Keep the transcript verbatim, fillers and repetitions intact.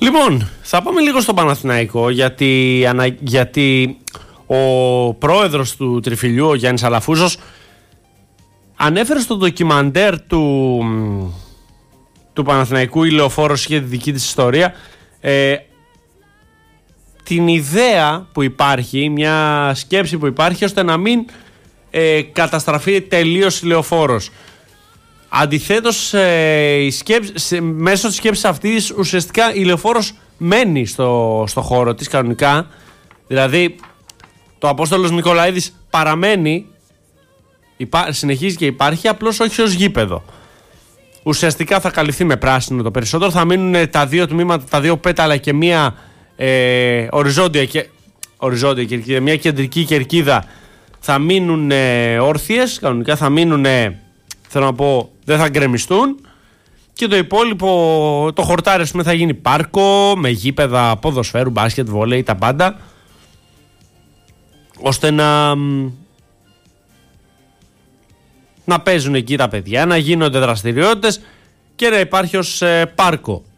Λοιπόν, θα πάμε λίγο στο Παναθηναϊκό, γιατί, γιατί ο πρόεδρος του Τριφυλιού, ο Γιάννης Αλαφούζος, ανέφερε στο ντοκιμαντέρ του, του Παναθηναϊκού «Η Λεωφόρος είχε τη δική της ιστορία» ε, την ιδέα που υπάρχει, μια σκέψη που υπάρχει, ώστε να μην ε, καταστραφεί τελείως η Λεωφόρος. Αντιθέτως, ε, η σκέψη, σε, μέσω της σκέψης αυτής ουσιαστικά η Λεωφόρος μένει στο, στο χώρο της κανονικά. Δηλαδή το Απόστολος Νικολαίδης παραμένει, υπά, συνεχίζει και υπάρχει, απλώς όχι ως γήπεδο. Ουσιαστικά θα καλυφθεί με πράσινο το περισσότερο. Θα μείνουν τα δύο τμήματα, τα δύο πέταλα και μία ε, οριζόντια, και, οριζόντια κερκίδα, μία κεντρική κερκίδα θα μείνουν ε, όρθιες, κανονικά θα μείνουν, ε, θέλω να πω, δεν θα γκρεμιστούν, και το υπόλοιπο, το χορτάρι, ας πούμε, θα γίνει πάρκο με γήπεδα ποδοσφαίρου, μπάσκετ, βόλεϊ, τα πάντα, ώστε να να παίζουν εκεί τα παιδιά, να γίνονται δραστηριότητες και να υπάρχει ως ε, πάρκο.